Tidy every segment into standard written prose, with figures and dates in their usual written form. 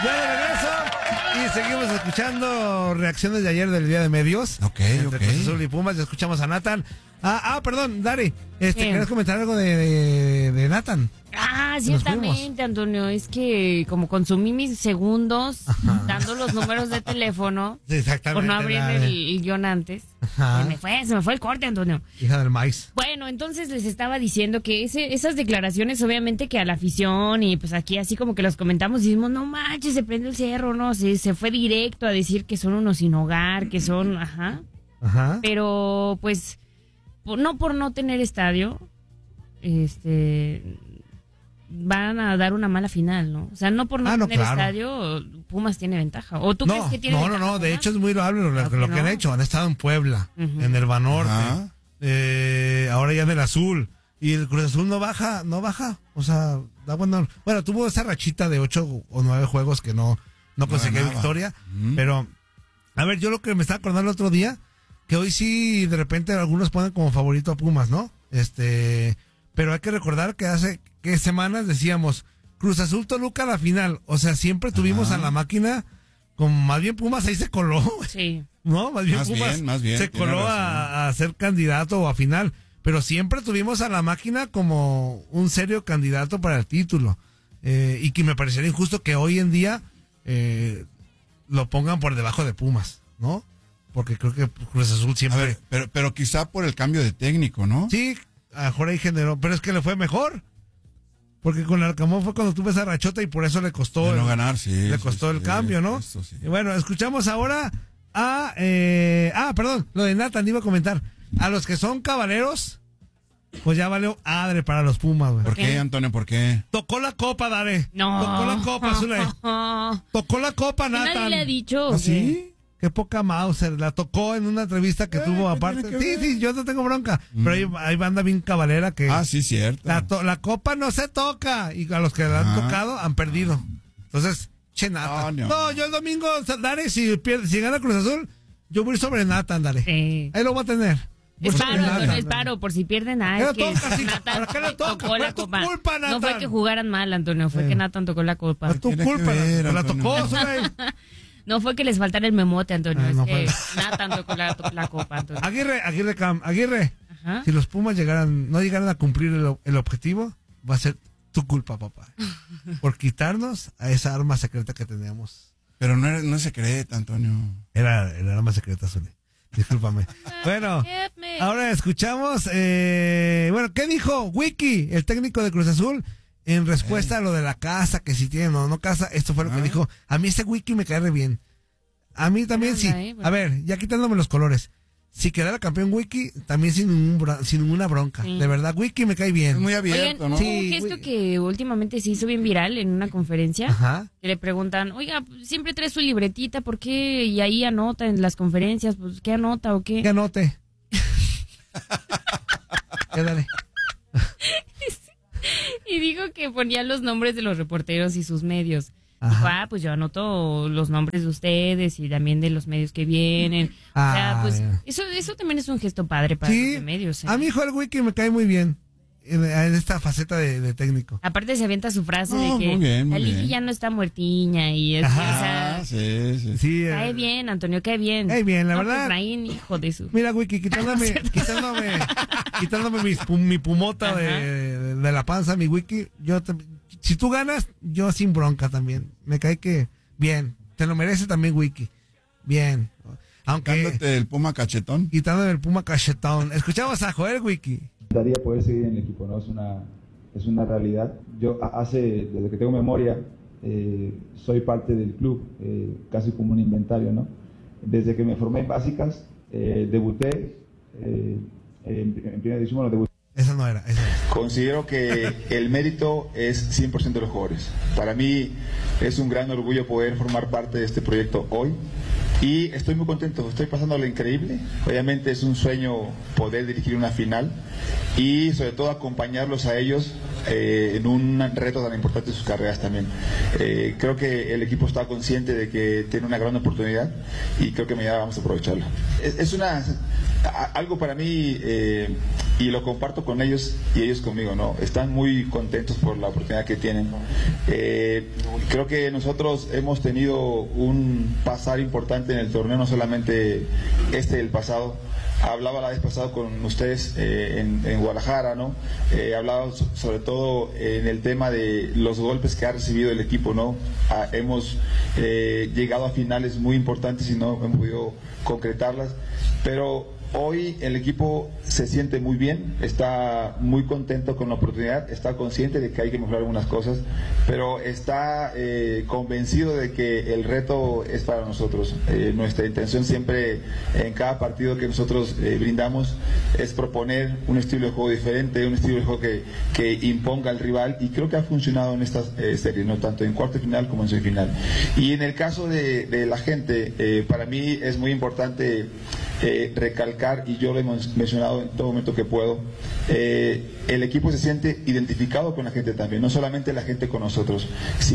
Ya de regreso y seguimos escuchando reacciones de ayer del Día de Medios. Entre Cruz Azul y Pumas. Ya escuchamos a Nathan. Perdón, Dari. ¿Querías comentar algo de Nathan? Ciertamente, Antonio. Es que como consumí mis segundos dando los números de teléfono por no abrir el guión antes. Se me fue el corte, Antonio. Hija del maíz. Bueno, entonces les estaba diciendo que esas declaraciones, obviamente que a la afición y pues aquí así como que los comentamos y decimos, no manches, se prende el cerro, no, se fue directo a decir que son unos sin hogar, que son, pero pues no por no tener estadio, van a dar una mala final, ¿no? O sea, no por no tener estadio, Pumas tiene ventaja. ¿O tú crees que tiene ventaja? No, de hecho es muy loable lo que han hecho. Han estado en Puebla, en el Banorte, ahora ya en el Azul. Y el Cruz Azul no baja. O sea, da bueno, tuvo esa rachita de 8 o 9 juegos que no conseguía victoria. Pero, a ver, yo lo que me estaba acordando el otro día, que hoy sí, de repente algunos ponen como favorito a Pumas, ¿no? Pero hay que recordar que hace semanas decíamos Cruz Azul Toluca la final, o sea, siempre tuvimos a la máquina, como más bien Pumas ahí se coló, sí, ¿no? Más bien Pumas se coló a ser candidato o a final, pero siempre tuvimos a la máquina como un serio candidato para el título, y que me parecería injusto que hoy en día lo pongan por debajo de Pumas, ¿no? Porque creo que Cruz Azul siempre... A ver, pero quizá por el cambio de técnico, ¿no? Sí, a lo mejor ahí generó, pero es que le fue mejor. Porque con el Arcamón fue cuando tuve esa rachota y por eso le costó no ganar, sí. Le costó el cambio, ¿no? Sí. Y bueno, escuchamos ahora perdón, lo de Nathan iba a comentar. A los que son caballeros, pues ya valió adre para los Pumas, güey. ¿Por qué, Antonio? ¿Por qué? Tocó la copa, Dare. No. Tocó la copa, Zule. Tocó la copa, Nathan. Nadie le ha dicho. ¿Ah, sí? Qué poca Mauser, la tocó en una entrevista que tuvo aparte. Sí, yo no tengo bronca, pero hay banda bien cabalera que... sí, cierto. La copa no se toca, y a los que la han tocado han perdido. Entonces, Nathan. No, yo el domingo, Dare, si gana Cruz Azul, yo voy sobre Nathan, Dare. Sí. Ahí lo voy a tener. Es paro, por si pierden nada. ¿Qué le toca? Tocó la copa. Culpa, Nathan. No fue que jugaran mal, Antonio, fue que Nathan tocó la copa. Es tu culpa, la tocó, Zule. No fue que les faltara el memote, Antonio, es que Nathan tocó la copa, Antonio. Aguirre, si los Pumas no llegaran a cumplir el objetivo, va a ser tu culpa, papá. Por quitarnos a esa arma secreta que teníamos. Pero no es secreta, Antonio. Era arma secreta, Zuli. Discúlpame. Bueno, ahora escuchamos, ¿qué dijo Wiki, el técnico de Cruz Azul? En respuesta a lo de la casa, que si tiene o no casa, esto fue lo que dijo. A mí ese Wiki me cae re bien. A mí también sí. A ver, ya quitándome los colores. Si quedara campeón Wiki, también sin ninguna bronca. Sí. De verdad, Wiki me cae bien. Es muy abierto, ¿no? Sí, un gesto que últimamente se hizo bien viral en una conferencia. Que le preguntan, oiga, siempre trae su libretita, ¿por qué? Y ahí anota en las conferencias, pues, ¿qué anota o qué? ¿Qué anote? Quédale. Y dijo que ponía los nombres de los reporteros y sus medios. Dijo, pues yo anoto los nombres de ustedes y también de los medios que vienen. O sea, pues eso también es un gesto padre para los medios. A mi hijo el Wiki me cae muy bien en esta faceta de técnico. Aparte se avienta su frase de que la Lili ya no está muertiña y es, sí, cae bien, Antonio, cae bien. Cae bien, la verdad. Efraín, hijo de su... Mira, Wiki, quitándome mi pumota de la panza, mi Wiki, si tú ganas, yo sin bronca también. Me cae que bien, te lo merece también Wiki. Bien. Aunque quitándote el puma cachetón. Quitándome el puma cachetón. Escuchamos a Joel, Wiki. Daría poder seguir en el equipo, ¿no? Es una realidad. Yo desde que tengo memoria, soy parte del club, casi como un inventario, ¿no? Desde que me formé en básicas, debuté en primera división, debuté. Esa no era. Considero que el mérito es 100% de los jugadores. Para mí es un gran orgullo poder formar parte de este proyecto hoy y estoy muy contento, estoy pasando lo increíble. Obviamente es un sueño poder dirigir una final y sobre todo acompañarlos a ellos en un reto tan importante en sus carreras también. Creo que el equipo está consciente de que tiene una gran oportunidad y creo que mañana vamos a aprovecharla. Es algo para mí, y lo comparto con ellos y ellos conmigo, ¿no? Están muy contentos por la oportunidad que tienen. Creo que nosotros hemos tenido un pasar importante en el torneo, no solamente el pasado. Hablaba la vez pasada con ustedes en Guadalajara, ¿no? Hablaba sobre todo en el tema de los golpes que ha recibido el equipo, ¿no? Hemos llegado a finales muy importantes y no hemos podido concretarlas, pero hoy el equipo se siente muy bien, está muy contento con la oportunidad, está consciente de que hay que mejorar algunas cosas, pero está convencido de que el reto es para nosotros. Nuestra intención siempre en cada partido que nosotros brindamos es proponer un estilo de juego diferente, un estilo de juego que imponga al rival, y creo que ha funcionado en estas series, ¿no? Tanto en cuarto de final como en semifinal. Y en el caso de la gente, para mí es muy importante recalcar, y yo lo he mencionado en todo momento que puedo, el equipo se siente identificado con la gente también, no solamente la gente con nosotros.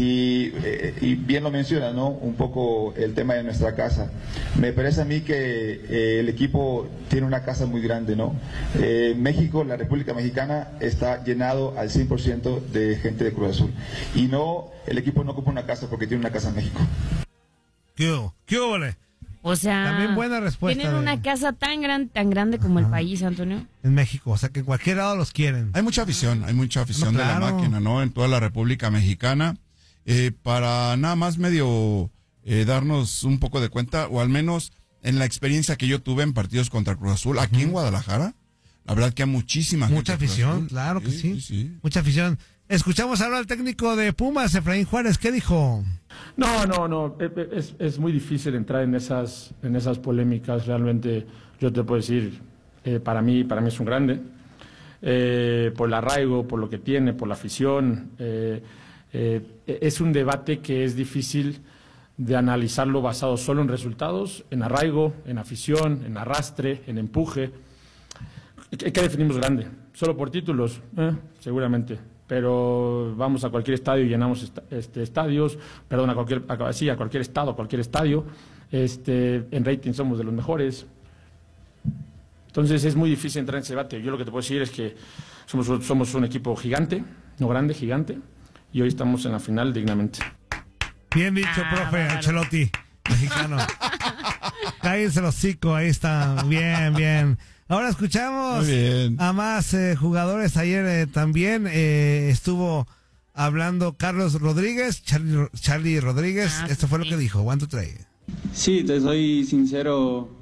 Y bien lo menciona, ¿no? Un poco el tema de nuestra casa. Me parece a mí que el equipo tiene una casa muy grande, ¿no? México, la República Mexicana, está llenado al 100% de gente de Cruz Azul. Y no, el equipo no ocupa una casa porque tiene una casa en México. ¿Qué hubo? O sea, también buena respuesta. Tienen una casa tan grande como el país, Antonio. En México, o sea que en cualquier lado los quieren. Hay mucha afición no, de la máquina, ¿no? En toda la República Mexicana. Para nada más medio darnos un poco de cuenta, o al menos en la experiencia que yo tuve en partidos contra Cruz Azul, aquí en Guadalajara, la verdad que hay mucha afición, claro que sí. Mucha afición. Escuchamos ahora al técnico de Pumas, Efraín Juárez, ¿qué dijo? No, es muy difícil entrar en esas polémicas. Realmente yo te puedo decir, para mí es un grande, por el arraigo, por lo que tiene, por la afición. Es un debate que es difícil de analizarlo basado solo en resultados, en arraigo, en afición, en arrastre, en empuje. ¿Qué definimos grande? ¿Solo por títulos? Seguramente. Pero vamos a cualquier estadio y llenamos estadios, perdón, a cualquier estado, a cualquier estadio. En rating somos de los mejores. Entonces es muy difícil entrar en ese debate. Yo lo que te puedo decir es que somos un equipo gigante, no grande, gigante, y hoy estamos en la final dignamente. Bien dicho, profe Ancelotti, mexicano. Cállense los hocico, ahí está. Bien. Ahora escuchamos a más jugadores. Ayer también estuvo hablando Carlos Rodríguez, Charlie Rodríguez. Esto fue lo que dijo. 1, 2, 3. Sí, te soy sincero.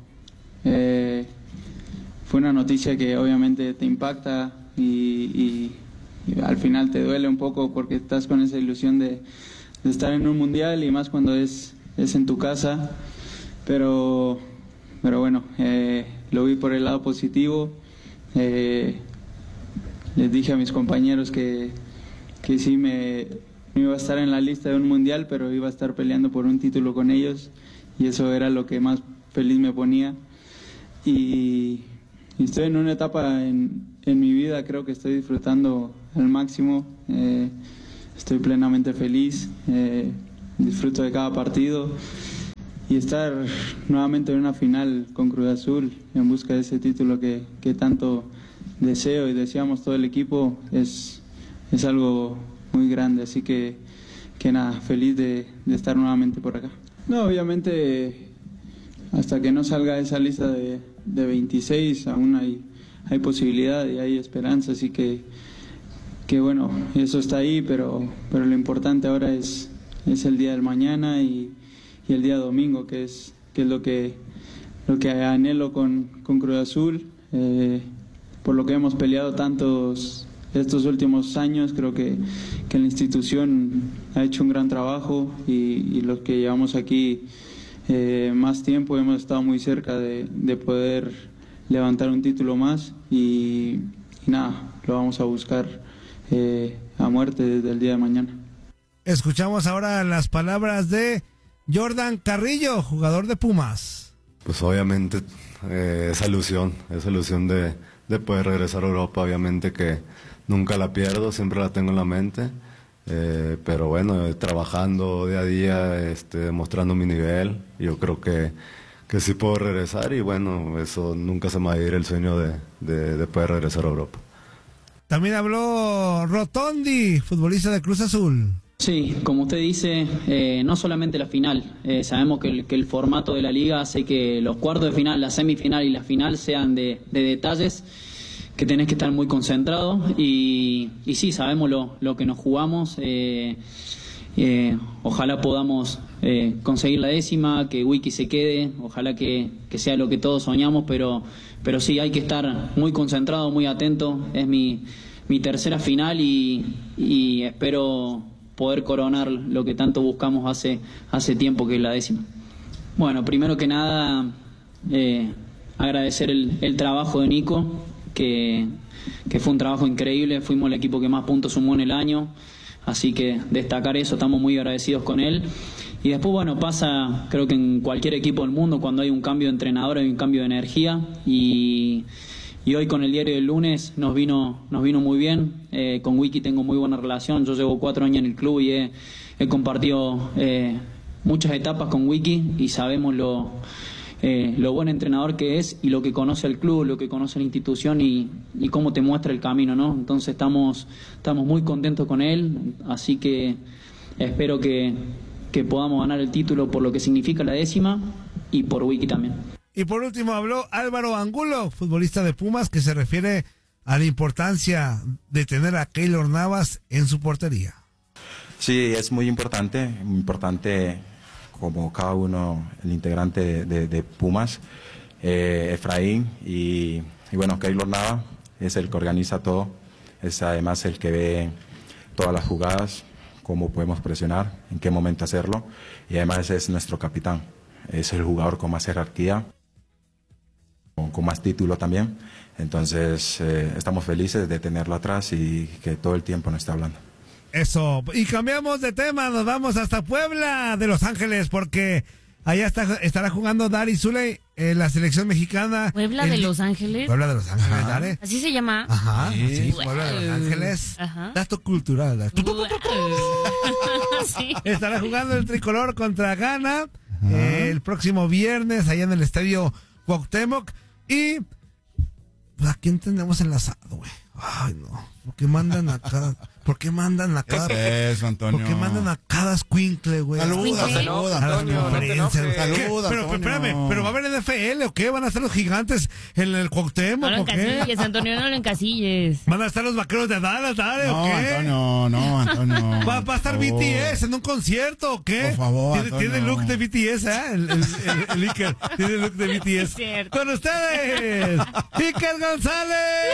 Fue una noticia que obviamente te impacta y al final te duele un poco porque estás con esa ilusión de estar en un mundial, y más cuando es en tu casa. Pero bueno, lo vi por el lado positivo. Les dije a mis compañeros que sí me iba a estar en la lista de un mundial, pero iba a estar peleando por un título con ellos, y eso era lo que más feliz me ponía. Y estoy en una etapa en mi vida, creo que estoy disfrutando al máximo. Estoy plenamente feliz, disfruto de cada partido. Y estar nuevamente en una final con Cruz Azul en busca de ese título que tanto deseo y deseamos todo el equipo es algo muy grande. Así que nada, feliz de estar nuevamente por acá. No, obviamente hasta que no salga esa lista de 26 aún hay posibilidad y hay esperanza. Así que bueno, eso está ahí, pero lo importante ahora es el día del mañana y el día domingo, que es lo que anhelo con Cruz Azul. Por lo que hemos peleado estos últimos años, creo que la institución ha hecho un gran trabajo, y los que llevamos aquí más tiempo hemos estado muy cerca de poder levantar un título más, y nada, lo vamos a buscar a muerte desde el día de mañana. Escuchamos ahora las palabras de Jordan Carrillo, jugador de Pumas. Pues obviamente esa ilusión de poder regresar a Europa, obviamente que nunca la pierdo, siempre la tengo en la mente. Pero bueno, trabajando día a día, demostrando mi nivel, yo creo que sí puedo regresar y bueno, eso nunca se me va a ir el sueño de poder regresar a Europa. También habló Rotondi, futbolista de Cruz Azul. Sí, como usted dice, no solamente la final, sabemos que el formato de la liga hace que los cuartos de final, la semifinal y la final sean de detalles, que tenés que estar muy concentrado y sí, sabemos lo que nos jugamos, ojalá podamos conseguir la 10ª, que Wiki se quede, ojalá que sea lo que todos soñamos, pero sí, hay que estar muy concentrado, muy atento, es mi tercera final y espero poder coronar lo que tanto buscamos hace tiempo, que es la 10ª. Bueno, primero que nada, agradecer el trabajo de Nico, que fue un trabajo increíble, fuimos el equipo que más puntos sumó en el año, así que destacar eso, estamos muy agradecidos con él. Y después, bueno, pasa, creo que en cualquier equipo del mundo, cuando hay un cambio de entrenador, hay un cambio de energía, y hoy con el diario del lunes nos vino muy bien. Con Wiki tengo muy buena relación, yo llevo 4 años en el club y he compartido muchas etapas con Wiki y sabemos lo buen entrenador que es y lo que conoce el club, lo que conoce la institución y cómo te muestra el camino, ¿no? Entonces estamos muy contentos con él, así que espero que podamos ganar el título por lo que significa la 10ª y por Wiki también. Y por último habló Álvaro Angulo, futbolista de Pumas, que se refiere a la importancia de tener a Keylor Navas en su portería. Sí, es muy importante como cada uno, el integrante de Pumas, Efraín y bueno, Keylor Navas es el que organiza todo, es además el que ve todas las jugadas, cómo podemos presionar, en qué momento hacerlo, y además es nuestro capitán, es el jugador con más jerarquía, con más título también, entonces estamos felices de tenerlo atrás y que todo el tiempo nos está hablando. Eso, y cambiamos de tema, nos vamos hasta Puebla de Los Ángeles, porque allá estará jugando Dari Zuley en la selección mexicana. ¿Puebla de Los Ángeles? Puebla de Los Ángeles, Dare. ¿Así se llama? Ajá, sí, Puebla de Los Ángeles. Ajá. Dato cultural. Sí. Estará jugando el tricolor contra Ghana el próximo viernes allá en el estadio Cuauhtémoc. Y pues, ¿a quién tenemos enlazado, güey? Ay, no. ¿Por qué mandan a cada... ¿Por qué mandan a cada... ¿Qué es eso, Antonio? ¿Por qué mandan a cada escuincle, güey? Saluda, Antonio. Saluda, pero espérame, ¿pero va a haber NFL o qué? ¿Van a estar los gigantes en el Cuauhtémoc No o qué? encasilles, Antonio, no lo encasilles. ¿Van a estar los vaqueros de Dallas, Dale, o qué? No, Antonio. ¿Va a estar BTS en un concierto o qué? Por favor, Tiene look de BTS, ¿eh? El Iker tiene look de BTS. Cierto. Con ustedes, Iker González.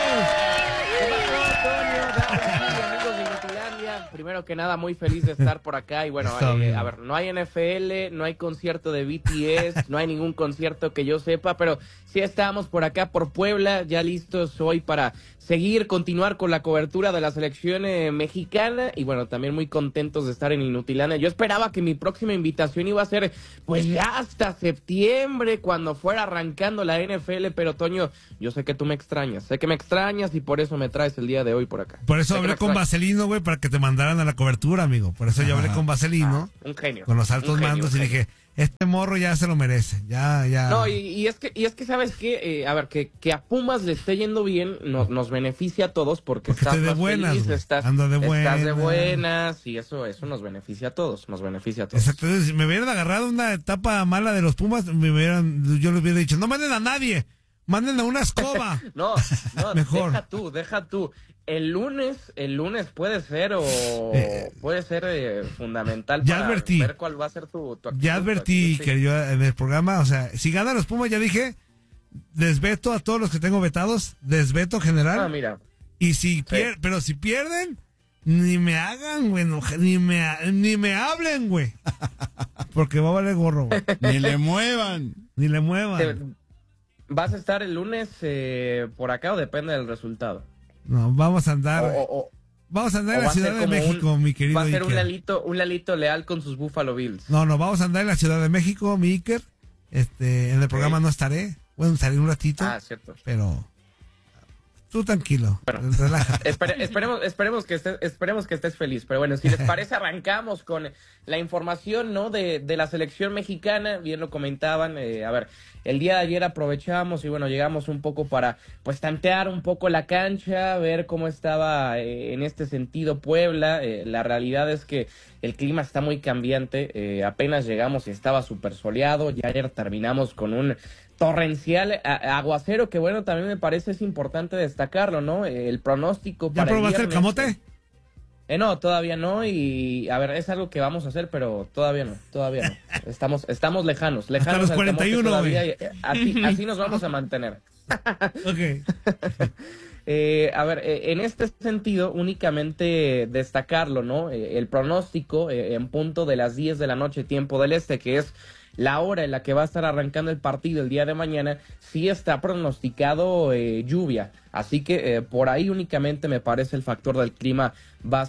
Primero que nada, muy feliz de estar por acá. Y bueno, a ver, no hay NFL, no hay concierto de BTS, no hay ningún concierto que yo sepa, pero sí estamos por acá, por Puebla, ya listos hoy para continuar con la cobertura de la selección mexicana. Y bueno, también muy contentos de estar en Inutilana. Yo esperaba que mi próxima invitación iba a ser, pues ya hasta septiembre, cuando fuera arrancando la NFL, pero Toño, yo sé que tú me extrañas, sé que me extrañas y por eso me traes el día de hoy por acá. Por eso hablé con Vaselino, güey, para que te mandaran a la cobertura, amigo. Por eso yo hablé con Vaselino, un genio, con los altos mandos, y dije, este morro ya se lo merece, ya. No, y es que ¿sabes qué? A ver, que a Pumas le esté yendo bien, nos beneficia a todos porque estás de más buenas, feliz, estás de buenas, y eso nos beneficia a todos, Exacto, si me hubieran agarrado una etapa mala de los Pumas, yo les hubiera dicho, no manden a nadie, manden a una escoba. no, mejor. Deja tú. El lunes puede ser fundamental ya para advertí, ver cuál va a ser tu actitud. Ya advertí que yo en el programa, o sea, si ganan los Pumas, ya dije, desveto a todos los que tengo vetados, desveto general. Ah, mira. Y pero si pierden, ni me hagan, güey, ni me hablen, güey. Porque va a valer gorro, güey. Ni le muevan. ¿Vas a estar el lunes por acá o depende del resultado? No, vamos a andar. Vamos a andar en la Ciudad de México, mi querido Iker. Va a ser un Lalito Leal con sus Buffalo Bills. No, vamos a andar en la Ciudad de México, mi Iker. En el programa no estaré. Bueno, estaré un ratito. Cierto. Pero Tú tranquilo, bueno, relájate. Esperemos que estés feliz. Pero bueno, si les parece, arrancamos con la información, ¿no? De la selección mexicana. Bien lo comentaban. A ver, el día de ayer aprovechamos y bueno, llegamos un poco para pues tantear un poco la cancha, ver cómo estaba en este sentido Puebla. La realidad es que el clima está muy cambiante. Apenas llegamos y estaba súper soleado. Ya ayer terminamos con un torrencial aguacero, que bueno, también me parece es importante destacarlo, ¿no? El pronóstico para ¿Ya probaste el camote? No, todavía no, y a ver, es algo que vamos a hacer, pero todavía no. Estamos lejanos hasta los 41, todavía, así nos vamos a mantener. Ok. A ver, en este sentido, únicamente destacarlo, ¿no? El pronóstico en punto de las 10 de la noche, tiempo del este, que es la hora en la que va a estar arrancando el partido el día de mañana, sí está pronosticado lluvia. Así que por ahí únicamente me parece el factor del clima va a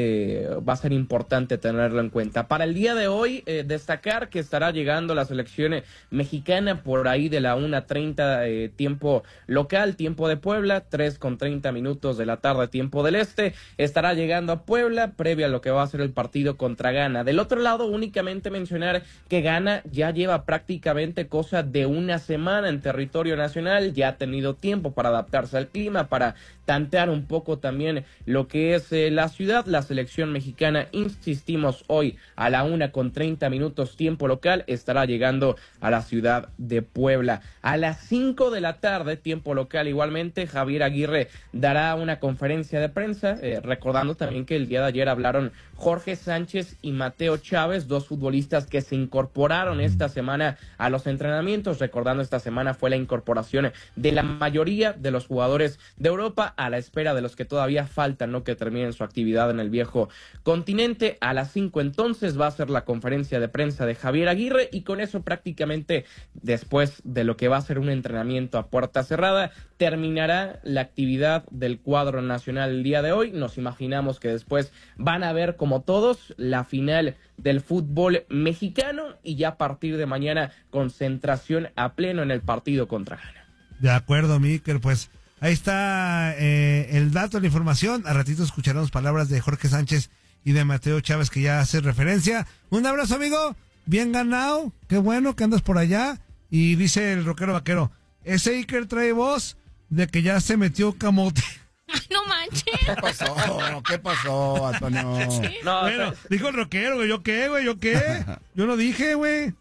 ser importante tenerlo en cuenta. Para el día de hoy, destacar que estará llegando la selección mexicana por ahí de la 1:30 tiempo local, tiempo de Puebla, 3:30 de la tarde, tiempo del este. Estará llegando a Puebla, previa a lo que va a ser el partido contra Ghana. Del otro lado, únicamente mencionar que Ghana ya lleva prácticamente cosa de una semana en territorio nacional, ya ha tenido tiempo para adaptarse al clima, para tantear un poco también lo que es la ciudad. La selección mexicana, insistimos, hoy a la 1:30 tiempo local, estará llegando a la ciudad de Puebla. A las 5 de la tarde, tiempo local, igualmente, Javier Aguirre dará una conferencia de prensa, recordando también que el día de ayer hablaron Jorge Sánchez y Mateo Chávez, dos futbolistas que se incorporaron esta semana a los entrenamientos. Recordando, esta semana fue la incorporación de la mayoría de los jugadores de Europa, a la espera de los que todavía faltan, ¿no?, que terminen su actividad en el viejo continente. A las 5 entonces va a ser la conferencia de prensa de Javier Aguirre, y con eso prácticamente, después de lo que va a ser un entrenamiento a puerta cerrada, terminará la actividad del cuadro nacional el día de hoy. Nos imaginamos que después van a ver, como todos, la final del fútbol mexicano, y ya a partir de mañana concentración a pleno en el partido contra Ghana. De acuerdo, Mikel, pues ahí está el dato, la información. A ratito escucharemos palabras de Jorge Sánchez y de Mateo Chávez, que ya hace referencia. Un abrazo, amigo, bien ganado, qué bueno que andas por allá. Y dice el rockero vaquero, ese Iker trae voz de que ya se metió camote. No manches. ¿Qué pasó, Antonio? Sí. No, bueno, dijo el rockero, güey. ¿Yo qué, güey? Yo no dije, güey.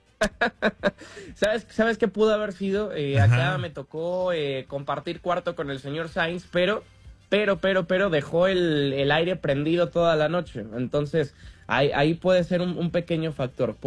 ¿Sabes qué pudo haber sido? Acá me tocó compartir cuarto con el señor Sainz, pero dejó el aire prendido toda la noche. Entonces, ahí puede ser un pequeño factor.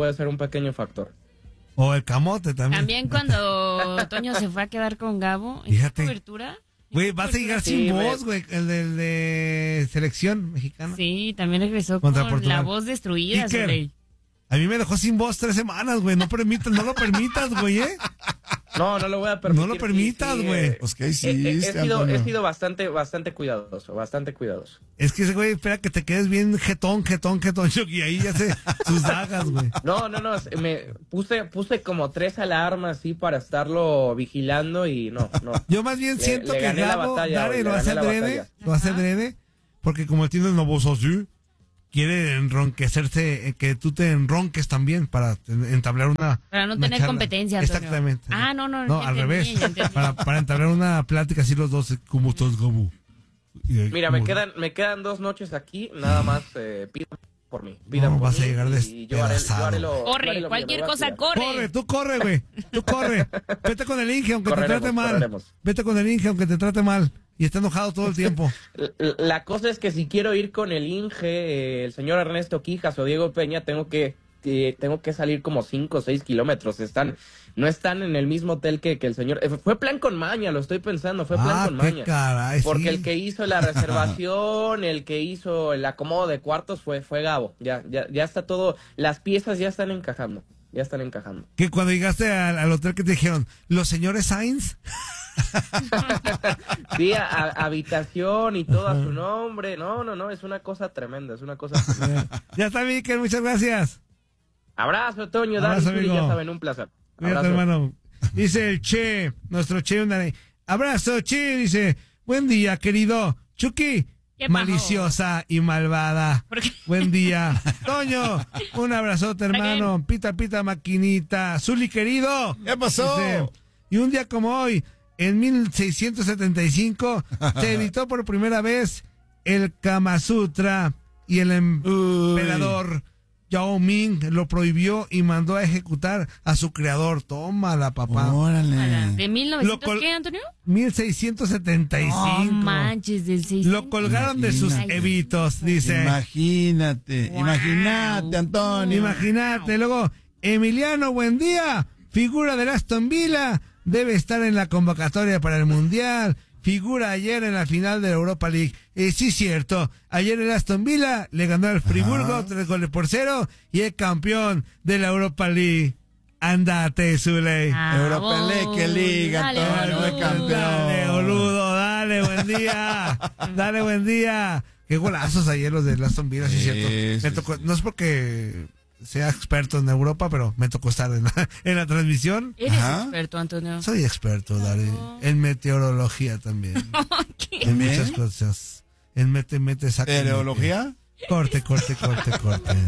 O el camote también. También cuando Toño se fue a quedar con Gabo, ¿en qué cobertura? Güey, vas a llegar sin voz, güey, el de selección mexicana. Sí, también regresó con la voz destruida. A mí me dejó sin voz 3 semanas, güey. No lo permitas, güey, ¿eh? No lo voy a permitir. No lo permitas, güey. Pues, ¿qué hiciste, he sido bastante cuidadoso. Es que ese güey espera que te quedes bien jetón, y ahí ya se sus dagas, güey. No, me puse como 3 alarmas así para estarlo vigilando y no. Yo más bien siento que Gabo, Dare, lo hace adrede, porque como él tiene el nuevo socio, quiere enronquecerse, que tú te enronques también para entablar una... Para no tener competencia, Antonio. Exactamente. No, al revés. Para entablar una plática así los dos, como todos, como... Mira, me quedan 2 noches aquí, nada más pidan por mí. No, vas a llegar despedazado. Corre, cualquier cosa, corre. Tú corre, güey. Tú corre. Vete con el Inge, aunque te trate mal. Vete con el Inge, aunque te trate mal. Y está enojado todo el tiempo. La cosa es que si quiero ir con el Inge, el señor Ernesto Quijas o Diego Peña, tengo que salir como 5 o 6 kilómetros. No están en el mismo hotel que el señor. Fue plan con maña, lo estoy pensando. Fue plan con maña. Caray, porque sí. El que hizo la reservación, el que hizo el acomodo de cuartos fue Gabo. Ya está todo. Las piezas ya están encajando. Que cuando llegaste al hotel, que te dijeron, ¿los señores Sainz? Sí, habitación y todo a su nombre. No, es una cosa tremenda, Ya está, Mikel, muchas gracias. Abrazo, Toño, Dani, ya saben, un placer. Cuídate, hermano. Dice el Che, nuestro Che, abrazo, Che, dice, Buen día, querido Chucky. ¿Qué Maliciosa y malvada. Buen día. Toño, un abrazote, hermano. Pita, pita, maquinita. Zuli, querido. ¿Qué pasó? Dice, y un día como hoy, en 1675, se editó por primera vez el Kama Sutra y el emperador Yao Ming lo prohibió y mandó a ejecutar a su creador. Tómala, papá. Órale. ¿De 1900 qué, Antonio? 1675. No manches, del 600. Lo colgaron de sus evitos, dice. Imagínate, imagínate, Antonio. Imagínate. Luego, Emiliano Buendía, figura del Aston Villa, debe estar en la convocatoria para el Mundial. Figura ayer en la final de la Europa League. Sí, cierto. Ayer el Aston Villa le ganó al Friburgo 3-0 y es campeón de la Europa League. Andate, Zule. Europa League, que liga, Antonio, es campeón. Dale, boludo, dale, buen día. Dale, buen día. Qué golazos ayer los del Aston Villa, sí, cierto. Me tocó, no es porque sea experto en Europa, pero me tocó estar en la transmisión. ¿Eres experto, Antonio? Soy experto, Dari. En meteorología también. En muchas cosas. En mete, saca. ¿Meteorología? Corte.